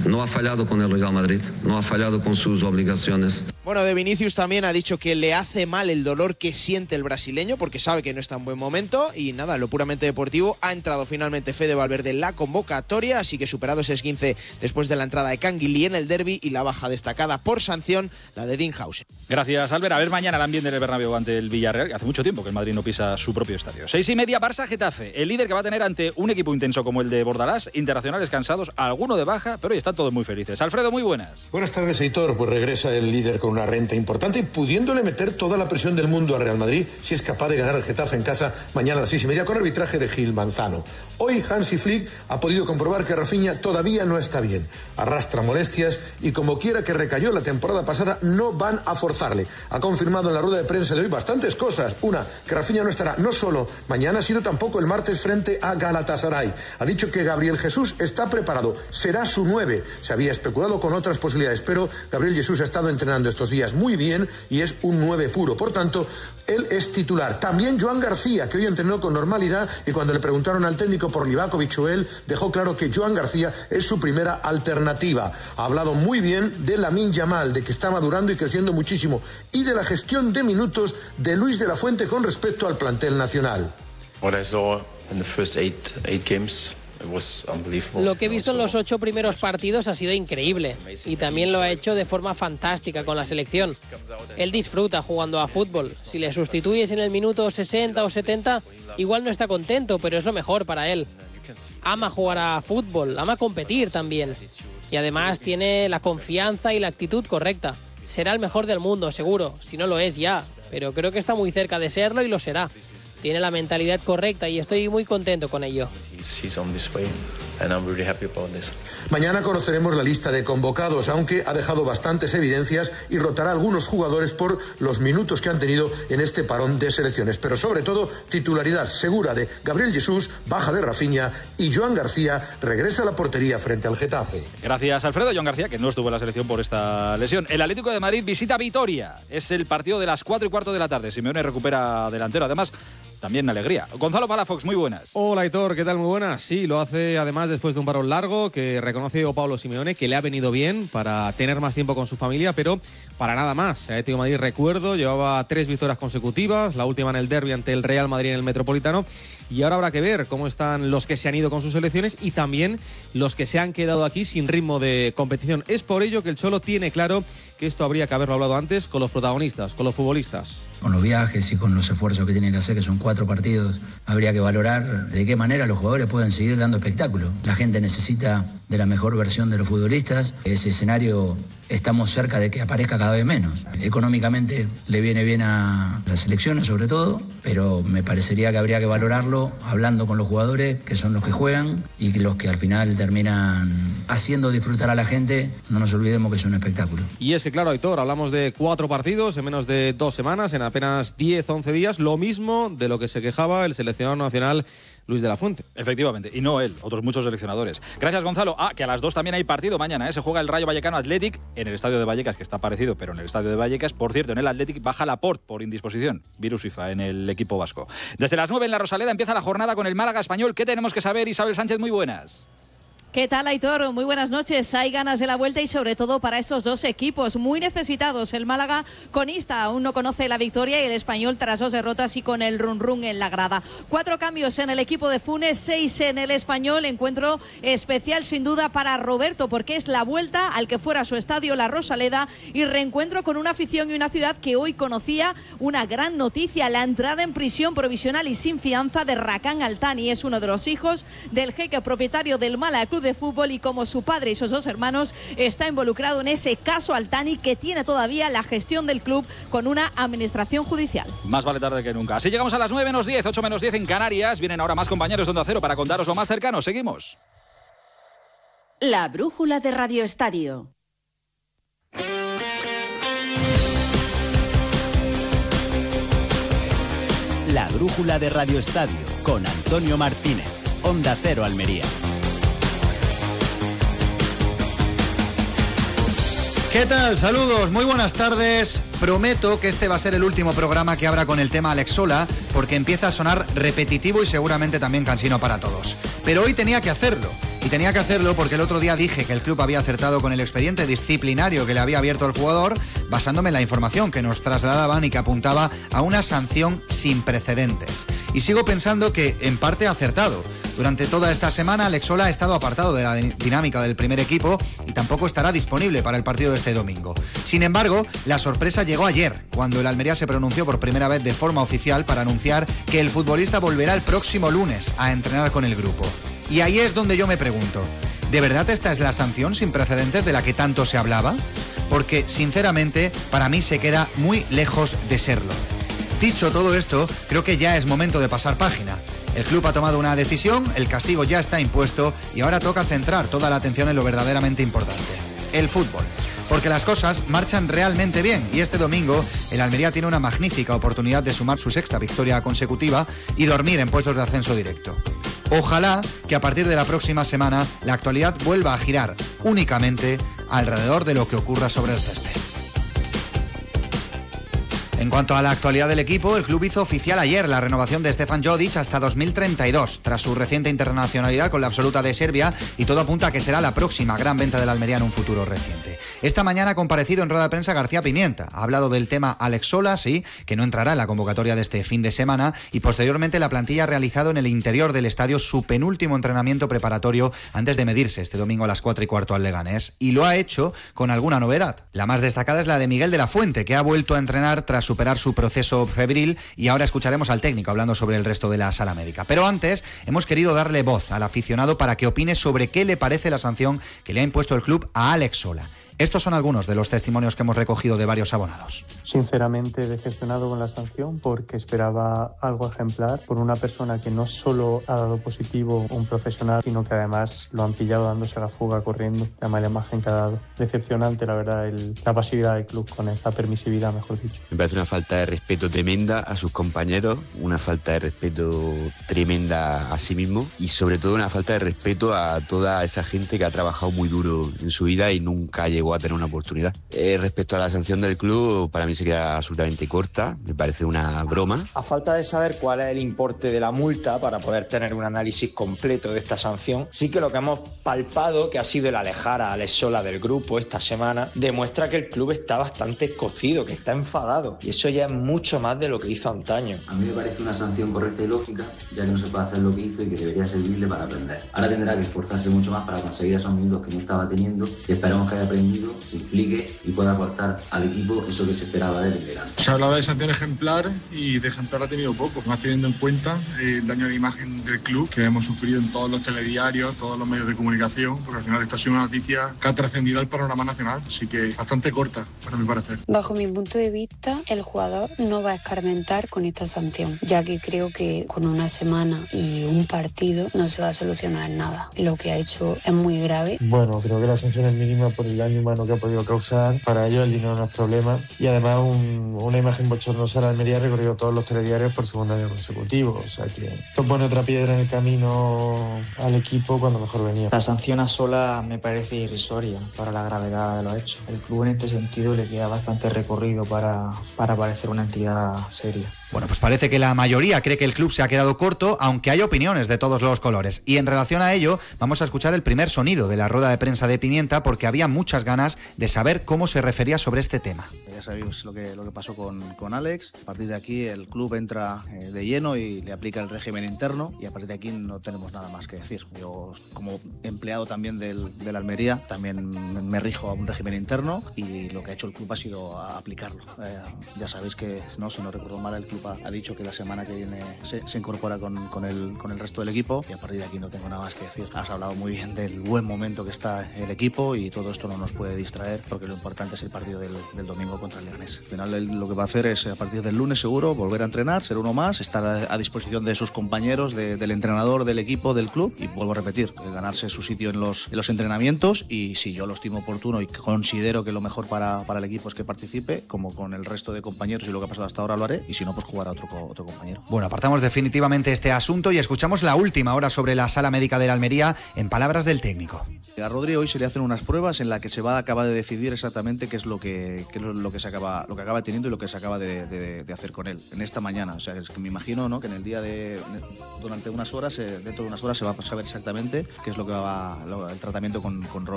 no ha fallado con el Real Madrid, no ha fallado con sus obligaciones. Bueno, de Vinicius también ha dicho que le hace mal el dolor que siente el brasileño porque sabe que no está en buen momento y nada, en lo puramente deportivo ha entrado finalmente Fede Valverde en la convocatoria, así que superado ese esguince después de la entrada de Canguilí en el derbi y la baja destacada por sanción, la de Dinhausen. Gracias, Albert. A ver mañana el ambiente del Bernabéu ante el Villarreal, que hace mucho tiempo que el Madrid no pisa su propio estadio. 6:30, Barça-Getafe. El líder que va a tener ante un equipo intenso como el de Bordalás, internacionales cansados, alguno de baja, pero hoy están todos muy felices. Alfredo, muy buenas. Buenas tardes, Heitor. Pues regresa el líder con una renta importante y pudiéndole meter toda la presión del mundo al Real Madrid si es capaz de ganar el Getafe en casa mañana a las 6:30 con arbitraje de Gil Manzano. Hoy Hansi Flick ha podido comprobar que Rafinha todavía no está bien. Arrastra molestias y como quiera que recayó la temporada pasada, no van a forzarle. Ha confirmado en la rueda de prensa de hoy bastantes cosas. Una, que Rafinha no estará no solo mañana, sino tampoco el martes frente a Galatasaray. Ha dicho que Gabriel Jesús está preparado, será su 9. Se había especulado con otras posibilidades, pero Gabriel Jesús ha estado entrenando estos días muy bien y es un 9 puro. Por tanto, él es titular. También Joan García, que hoy entrenó con normalidad y cuando le preguntaron al técnico por Livakovic o él, dejó claro que Joan García es su primera alternativa. Ha hablado muy bien de Lamine Yamal, de que está madurando y creciendo muchísimo, y de la gestión de minutos de Luis de la Fuente con respecto al plantel nacional. Lo que he visto en los 8 primeros partidos ha sido increíble y también lo ha hecho de forma fantástica con la selección. Él disfruta jugando a fútbol. Si le sustituyes en el minuto 60 o 70, igual no está contento, pero es lo mejor para él. Ama jugar a fútbol, ama competir también. Y además tiene la confianza y la actitud correcta. Será el mejor del mundo, seguro, si no lo es ya, pero creo que está muy cerca de serlo y lo será. Tiene la mentalidad correcta y estoy muy contento con ello. Mañana conoceremos la lista de convocados, aunque ha dejado bastantes evidencias y rotará a algunos jugadores por los minutos que han tenido en este parón de selecciones. Pero sobre todo, titularidad segura de Gabriel Jesús, baja de Rafinha y Joan García regresa a la portería frente al Getafe. Gracias, Alfredo. Joan García, que no estuvo en la selección por esta lesión. El Atlético de Madrid visita Vitoria. Es el partido de las 4:15 de la tarde. Simeone recupera delantero. Además, también alegría. Gonzalo Palafox, muy buenas. Hola, Aitor, ¿qué tal? Muy buenas. Sí, lo hace además después de un parón largo que reconoce Pablo Simeone, que le ha venido bien para tener más tiempo con su familia, pero para nada más. El Atlético de Madrid, recuerdo, llevaba 3 victorias consecutivas, la última en el derbi ante el Real Madrid en el Metropolitano, y ahora habrá que ver cómo están los que se han ido con sus selecciones y también los que se han quedado aquí sin ritmo de competición. Es por ello que el Cholo tiene claro que esto habría que haberlo hablado antes con los protagonistas, con los futbolistas. Con los viajes y con los esfuerzos que tienen que hacer, que son 4 partidos, habría que valorar de qué manera los jugadores pueden seguir dando espectáculo. La gente necesita de la mejor versión de los futbolistas. Ese escenario estamos cerca de que aparezca cada vez menos. Económicamente le viene bien a las selecciones sobre todo, pero me parecería que habría que valorarlo hablando con los jugadores, que son los que juegan y que los que al final terminan haciendo disfrutar a la gente. No nos olvidemos que es un espectáculo. Y es que claro, Aitor, hablamos de 4 partidos en menos de 2 semanas, en apenas 10-11 días, lo mismo de lo que se quejaba el seleccionador nacional Luis de la Fuente. Efectivamente, y no él, otros muchos seleccionadores. Gracias, Gonzalo. Que a las 2 también hay partido mañana, Se juega el Rayo Vallecano Athletic en el estadio de Vallecas, que está parecido, pero en el estadio de Vallecas. Por cierto, en el Athletic baja Laporte por indisposición, virus FIFA en el equipo vasco. Desde las 9 en la Rosaleda empieza la jornada con el Málaga Español. ¿Qué tenemos que saber? Isabel Sánchez, muy buenas. ¿Qué tal, Aitor? Muy buenas noches. Hay ganas de la vuelta y sobre todo para estos dos equipos muy necesitados. El Málaga conista aún no conoce la victoria y el Español tras 2 derrotas y con el run en la grada. 4 cambios en el equipo de Funes, 6 en el Español. Encuentro especial sin duda para Roberto porque es la vuelta al que fuera su estadio, la Rosaleda, y reencuentro con una afición y una ciudad que hoy conocía una gran noticia: la entrada en prisión provisional y sin fianza de Rakan Altani. Es uno de los hijos del jeque propietario del Málaga Club de Fútbol y como su padre y sus 2 hermanos está involucrado en ese caso Altani, que tiene todavía la gestión del club con una administración judicial. Más vale tarde que nunca. Así llegamos a las 9 menos 10, 8 menos 10 en Canarias. Vienen ahora más compañeros de Onda Cero para contaros lo más cercano. Seguimos. La brújula de Radio Estadio. La brújula de Radio Estadio con Antonio Martínez. Onda Cero Almería. ¿Qué tal? Saludos, muy buenas tardes. Prometo que este va a ser el último programa que abra con el tema Alex Sola, porque empieza a sonar repetitivo y seguramente también cansino para todos. Pero hoy tenía que hacerlo. Y tenía que hacerlo porque el otro día dije que el club había acertado con el expediente disciplinario que le había abierto al jugador, basándome en la información que nos trasladaban y que apuntaba a una sanción sin precedentes. Y sigo pensando que en parte ha acertado. Durante toda esta semana Alex Sola ha estado apartado de la dinámica del primer equipo y tampoco estará disponible para el partido de este domingo. Sin embargo, la sorpresa llegó ayer, cuando el Almería se pronunció por primera vez de forma oficial para anunciar que el futbolista volverá el próximo lunes a entrenar con el grupo. Y ahí es donde yo me pregunto, ¿de verdad esta es la sanción sin precedentes de la que tanto se hablaba? Porque, sinceramente, para mí se queda muy lejos de serlo. Dicho todo esto, creo que ya es momento de pasar página. El club ha tomado una decisión, el castigo ya está impuesto y ahora toca centrar toda la atención en lo verdaderamente importante, el fútbol. Porque las cosas marchan realmente bien y este domingo el Almería tiene una magnífica oportunidad de sumar su 6ª victoria consecutiva y dormir en puestos de ascenso directo. Ojalá que a partir de la próxima semana la actualidad vuelva a girar únicamente alrededor de lo que ocurra sobre el césped. En cuanto a la actualidad del equipo, el club hizo oficial ayer la renovación de Stefan Jodic hasta 2032, tras su reciente internacionalidad con la absoluta de Serbia, y todo apunta a que será la próxima gran venta del Almería en un futuro reciente. Esta mañana ha comparecido en rueda de prensa García Pimienta. Ha hablado del tema Alex Sola, sí, que no entrará en la convocatoria de este fin de semana, y posteriormente la plantilla ha realizado en el interior del estadio su penúltimo entrenamiento preparatorio antes de medirse este domingo a las 4:15 al Leganés. Y lo ha hecho con alguna novedad. La más destacada es la de Miguel de la Fuente, que ha vuelto a entrenar tras superar su proceso febril, y ahora escucharemos al técnico hablando sobre el resto de la sala médica. Pero antes hemos querido darle voz al aficionado para que opine sobre qué le parece la sanción que le ha impuesto el club a Alex Sola. Estos son algunos de los testimonios que hemos recogido de varios abonados. Sinceramente decepcionado con la sanción porque esperaba algo ejemplar por una persona que no solo ha dado positivo un profesional, sino que además lo han pillado dándose la fuga corriendo. La mala imagen que ha dado. Decepcionante, la verdad, la pasividad del club con esta permisividad, mejor dicho. Me parece una falta de respeto tremenda a sus compañeros, una falta de respeto tremenda a sí mismo y sobre todo una falta de respeto a toda esa gente que ha trabajado muy duro en su vida y nunca llegó a tener una oportunidad. Respecto a la sanción del club, para mí se queda absolutamente corta, me parece una broma. A falta de saber cuál es el importe de la multa para poder tener un análisis completo de esta sanción, sí que lo que hemos palpado, que ha sido el alejar a Alex Sola del grupo esta semana, demuestra que el club está bastante escocido, que está enfadado, y eso ya es mucho más de lo que hizo antaño. A mí me parece una sanción correcta y lógica, ya que no se puede hacer lo que hizo y que debería servirle para aprender. Ahora tendrá que esforzarse mucho más para conseguir esos minutos que no estaba teniendo y esperamos que haya aprendido, se implique y pueda aportar al equipo eso que se esperaba de él en verano. Se hablaba de sanción ejemplar y de ejemplar ha tenido poco, más teniendo en cuenta el daño a la imagen del club que hemos sufrido en todos los telediarios, todos los medios de comunicación, porque al final esta ha sido una noticia que ha trascendido al panorama nacional, así que bastante corta, para mi parecer. Bajo mi punto de vista, el jugador no va a escarmentar con esta sanción, ya que creo que con una semana y un partido no se va a solucionar nada. Lo que ha hecho es muy grave. Bueno, creo que la sanción es mínima por el daño humano que ha podido causar. Para ellos el dinero no es problema. Y además una imagen bochornosa de la Almería ha recorrido todos los telediarios por segundo año consecutivo. O sea que esto pone otra piedra en el camino al equipo cuando mejor venía. La sanción a Sola me parece irrisoria para la gravedad de los hechos. El club en este sentido le queda bastante recorrido para parecer una entidad seria. Bueno, pues parece que la mayoría cree que el club se ha quedado corto, aunque hay opiniones de todos los colores. Y en relación a ello, vamos a escuchar el primer sonido de la rueda de prensa de Pimienta, porque había muchas ganas de saber cómo se refería sobre este tema. Ya sabéis lo que pasó con Alex. A partir de aquí el club entra de lleno y le aplica el régimen interno, y a partir de aquí no tenemos nada más que decir. Yo, como empleado también del Almería, también me rijo a un régimen interno, y lo que ha hecho el club ha sido aplicarlo. Ya sabéis que, si no recuerdo mal, el club ha dicho que la semana que viene se incorpora con el resto del equipo, y a partir de aquí no tengo nada más que decir. Has hablado muy bien del buen momento que está el equipo, y todo esto no nos puede distraer, porque lo importante es el partido del domingo contra el Leganés. Al final él lo que va a hacer es, a partir del lunes seguro, volver a entrenar, ser uno más, estar a disposición de sus compañeros, del entrenador, del equipo, del club, y vuelvo a repetir, ganarse su sitio en los entrenamientos, y si yo lo estimo oportuno y considero que lo mejor para el equipo es que participe, como con el resto de compañeros, y lo que ha pasado hasta ahora lo haré, y si no, pues jugar a otro compañero. Bueno, apartamos definitivamente este asunto y escuchamos la última hora sobre la sala médica del Almería en palabras del técnico. A Rodri hoy se le hacen unas pruebas en las que se va a acabar de decidir exactamente qué es lo que que acaba teniendo y lo que se acaba de hacer con él en esta mañana. O sea, es que me imagino, ¿no?, que en el día durante unas horas, dentro de unas horas se va a saber exactamente qué es lo que el tratamiento con Rodri.